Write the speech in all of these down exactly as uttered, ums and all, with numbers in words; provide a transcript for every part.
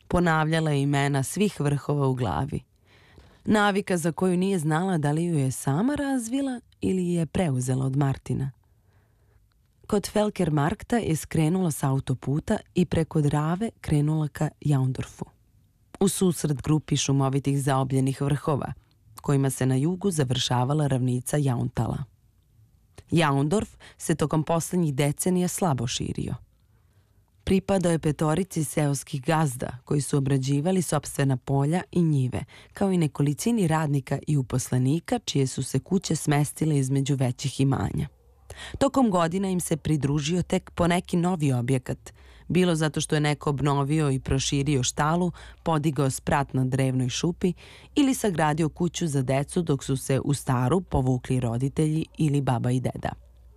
Ponavljala je imena svih vrhova u glavi. Navika za koju nije znala da li ju je sama razvila ili je preuzela od Martina. Kod Felkermarkta je skrenula s autoputa i preko Drave krenula ka Jaundorfu, u susret grupi šumovitih zaobljenih vrhova, kojima se na jugu završavala ravnica Jauntala. Jaundorf se tokom poslednjih decenija slabo širio. Pripadao je petorici seoskih gazda koji su obrađivali sopstvena polja i njive, kao i nekolicini radnika i uposlenika čije su se kuće smestile između većih imanja. Tokom godina im se pridružio tek poneki novi objekat, bilo zato što je neko obnovio i proširio štalu, podigao sprat na drevnoj šupi ili sagradio kuću za decu dok su se u staru povukli roditelji ili baba i deda.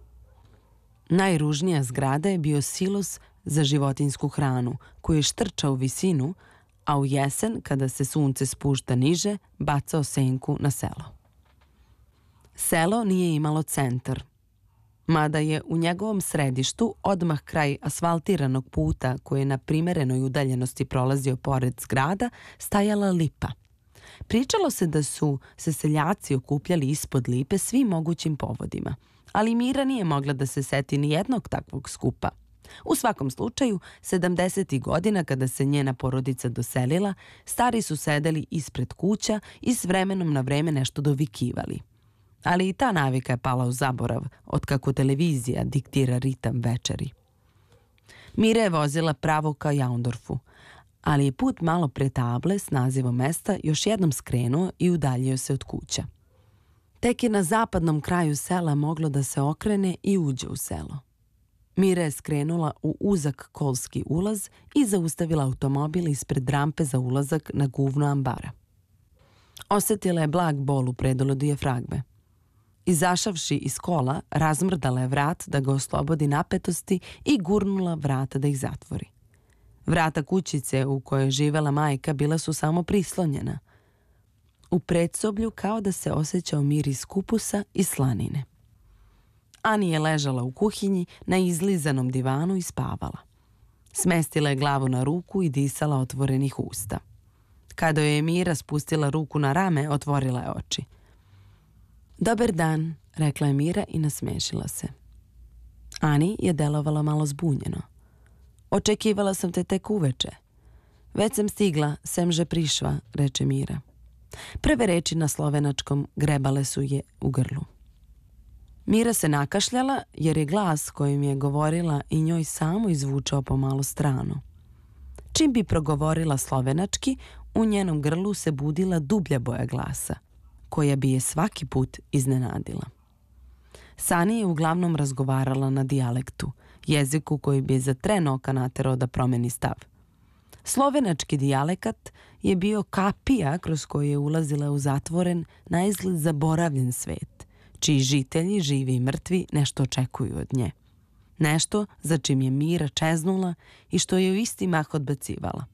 Najružnija zgrada je bio silos za životinsku hranu, koji je štrčao u visinu, a u jesen, kada se sunce spušta niže, bacao senku na selo. Selo nije imalo centar, mada je u njegovom središtu, odmah kraj asfaltiranog puta koji je na primerenoj udaljenosti prolazio pored zgrada, stajala lipa. Pričalo se da su se seljaci okupljali ispod lipe svim mogućim povodima, ali Mira nije mogla da se seti ni jednog takvog skupa. U svakom slučaju, sedamdesetih godina kada se njena porodica doselila, stari su sedeli ispred kuća i s vremenom na vreme nešto dovikivali. Ali i ta navika je pala u zaborav, otkako televizija diktira ritam večeri. Mira je vozila pravo ka Jaundorfu, ali je put malo pre table s nazivom mesta još jednom skrenuo i udaljio se od kuća. Tek je na zapadnom kraju sela moglo da se okrene i uđe u selo. Mira je skrenula u uzak kolski ulaz i zaustavila automobil ispred rampe za ulazak na guvno ambara. Osetila je blag bol u predolu dijafragme. Izašavši iz kola, razmrdala je vrat da ga oslobodi napetosti i gurnula vrata da ih zatvori. Vrata kućice u kojoj je živela majka bila su samo prislonjena. U predsoblju kao da se osjećao miris kupusa i slanine. Ani je ležala u kuhinji na izlizanom divanu i spavala. Smestila je glavu na ruku i disala otvorenih usta. Kada joj je Mira spustila ruku na rame, otvorila je oči. Dobar dan, rekla je Mira i nasmešila se. Ani je delovala malo zbunjeno. Očekivala sam te tek uveče. Već sam stigla, sem že prišva, reče Mira. Prve reči na slovenačkom grebale su je u grlu. Mira se nakašljala jer je glas kojim je govorila i njoj samo izvučao pomalo strano. Čim bi progovorila slovenački, u njenom grlu se budila dublja boja glasa, koja bi je svaki put iznenadila. Sani je uglavnom razgovarala na dijalektu, jeziku koji bi je za tren oka naterao da promeni stav. Slovenački dijalekat je bio kapija kroz koju je ulazila u zatvoren, naizgled zaboravljen svet, čiji žitelji, živi i mrtvi, nešto očekuju od nje. Nešto za čim je Mira čeznula i što je u isti mah odbacivala.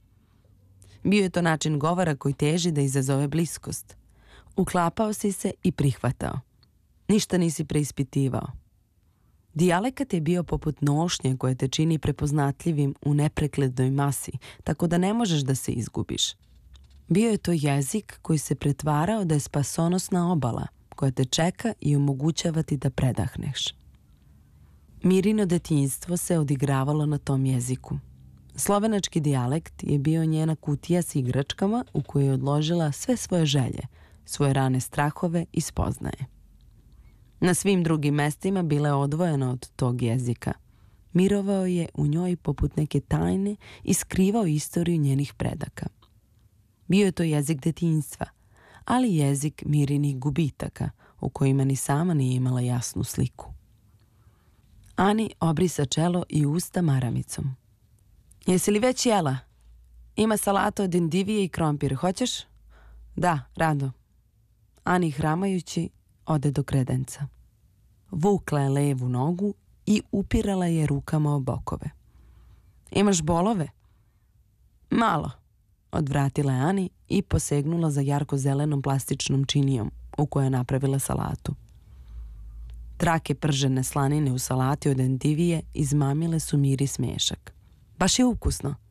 Bio je to način govora koji teži da izazove bliskost. Uklapao si se i prihvatao. Ništa nisi preispitivao. Dijalekat je bio poput nošnje koje te čini prepoznatljivim u nepreklednoj masi, tako da ne možeš da se izgubiš. Bio je to jezik koji se pretvarao da je spasonosna obala, koja te čeka i omogućava ti da predahneš. Mirino detinjstvo se odigravalo na tom jeziku. Slovenački dijalekt je bio njena kutija s igračkama u kojoj je odložila sve svoje želje, svoje rane strahove i spoznaje. Na svim drugim mestima bila je odvojena od tog jezika. Mirovao je u njoj poput neke tajne i skrivao istoriju njenih predaka. Bio je to jezik detinjstva, ali jezik Mirinih gubitaka, u kojima ni sama nije imala jasnu sliku. Ani obrisa čelo i usta maramicom. Jesi li već jela? Ima salata od endivije i krompir, hoćeš? Da, rado. Ani hramajući ode do kredenca. Vukla je levu nogu i upirala je rukama o bokove. Imaš bolove? Malo, odvratila je Ani i posegnula za jarko-zelenom plastičnom činijom u kojoj je napravila salatu. Trake pržene slanine u salati od endivije izmamile su Miri smešak. Baš je ukusno.